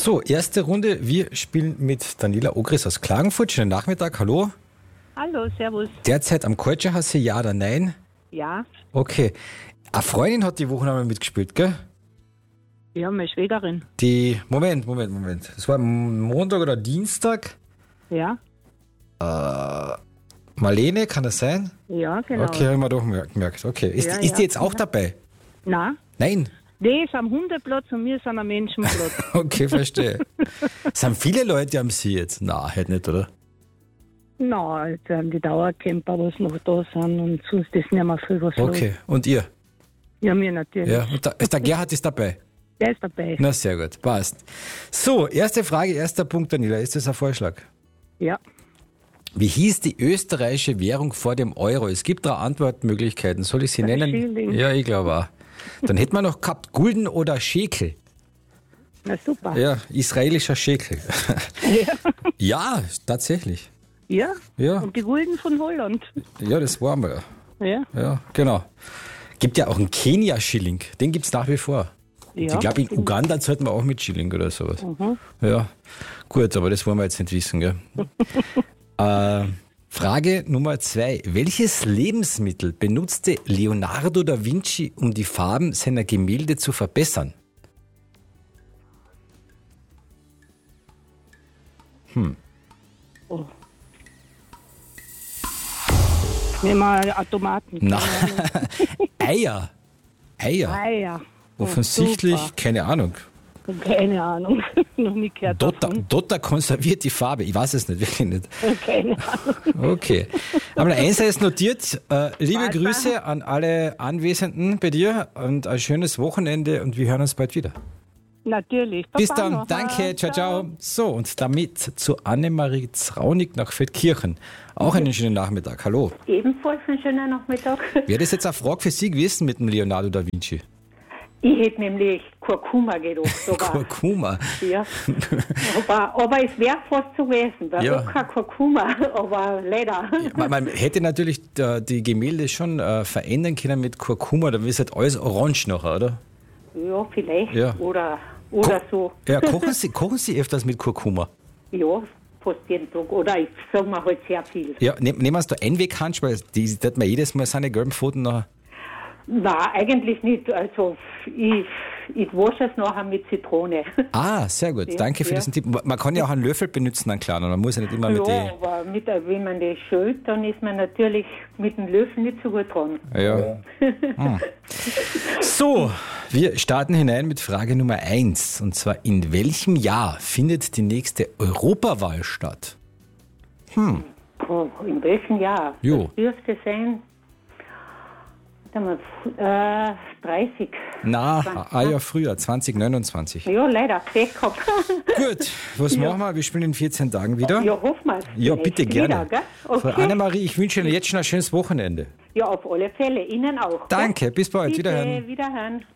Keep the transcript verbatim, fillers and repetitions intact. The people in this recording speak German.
So, erste Runde. Wir spielen mit Daniela Ogris aus Klagenfurt. Schönen Nachmittag, hallo. Hallo, servus. Derzeit am Kulturhaus, ja oder nein? Ja. Okay. Eine Freundin hat die Woche einmal mitgespielt, gell? Ja, meine Schwägerin. Die, Moment, Moment, Moment. Das war Montag oder Dienstag. Ja. Äh, Marlene, kann das sein? Ja, genau. Okay, habe ich mir doch gemerkt. Okay. Ist, Ja, ist ja. die jetzt auch dabei? Nein, Nein? die ist am Hundeplatz und wir sind am Menschenplatz. Okay, verstehe. Sind viele Leute am See jetzt? Nein, halt nicht, oder? Nein, jetzt haben die Dauercamper, was noch da sind und sonst ist nicht mehr viel was los. Okay, und ihr? Ja, mir natürlich. Ja, und da, ist der Gerhard ist dabei? Der ist dabei. Na, sehr gut, passt. So, erste Frage, erster Punkt, Daniela. Ist das ein Vorschlag? Ja. Wie hieß die österreichische Währung vor dem Euro? Es gibt drei Antwortmöglichkeiten. Soll ich sie Der nennen? Schilling. Ja, ich glaube auch. Dann hätten wir noch gehabt Gulden oder Schekel. Na super. Ja, israelischer Schekel. Ja. Ja, tatsächlich. Ja. Ja. Und die Gulden von Holland. Ja, das waren wir. Ja. Ja, genau. Gibt ja auch einen Kenia-Schilling. Den gibt es nach wie vor. Ja. Ich glaube, in Uganda sollten wir auch mit Schilling oder sowas. Mhm. Ja, gut, aber das wollen wir jetzt nicht wissen, gell? äh, Frage Nummer zwei. Welches Lebensmittel benutzte Leonardo da Vinci, um die Farben seiner Gemälde zu verbessern? Hm. Oh. Nehmen wir Automaten. Na, Eier. Eier. Ah ja. Offensichtlich, Super. keine Ahnung. Keine Ahnung. Noch nie gehört Dotter, davon. Dotter konserviert die Farbe. Ich weiß es nicht, wirklich nicht. Keine Ahnung. Okay. Aber eins ist notiert. Äh, liebe Weiter. Grüße an alle Anwesenden bei dir und ein schönes Wochenende und wir hören uns bald wieder. Natürlich. Bis Baba dann. noch. Danke. Ciao, ciao. So, und damit zu Annemarie Zraunig nach Feldkirchen. Auch einen schönen Nachmittag. Hallo. Ebenfalls einen schönen Nachmittag. Wäre das jetzt eine Frage für Sie gewesen mit dem Leonardo da Vinci? Ich hätte nämlich Kurkuma gedacht. Aber, Kurkuma. ja. aber, aber es wäre fast so gewesen. Bei Ja. Oka Kurkuma, aber leider. Man, man hätte natürlich äh, die Gemälde schon äh, verändern können mit Kurkuma, dann ist halt alles orange nachher, oder? Ja, vielleicht. Ja. Oder, oder so. Ja, kochen Sie, kochen Sie öfters mit Kurkuma? Ja, fast jeden Tag. Oder ich sage mir halt sehr viel. Ja, ne, nehmen Sie da Einweghandschuhe, weil die hat man jedes Mal seine gelben Pfoten nachher. Nein, eigentlich nicht. Also ich, ich wasche es nachher mit Zitrone. Ah, sehr gut. Ja, Danke für ja. diesen Tipp. Man kann ja auch einen Löffel benutzen, einen kleinen. Man muss ja nicht immer mit Ja, aber mit, der- wenn man das schält, dann ist man natürlich mit dem Löffel nicht so gut dran. die... Ja. Hm. So, wir starten hinein mit Frage Nummer eins. Und zwar, in welchem Jahr findet die nächste Europawahl statt? Hm. Oh, in welchem Jahr? Jo. Das dürfte sein, warte mal, äh, dreißig. Na, ein Jahr früher, zwanzig neunundzwanzig. Ja, leider, Pech gehabt. Gut, was machen wir? Wir spielen in vierzehn Tagen wieder. Ja, hoffen wir. Ja, Vielleicht bitte gerne. Wieder, gell? Frau Okay. Annemarie, ich wünsche Ihnen jetzt schon ein schönes Wochenende. Ja, auf alle Fälle. Ihnen auch. Danke, bis bald. Bitte, Wiederhören. Wiederhören.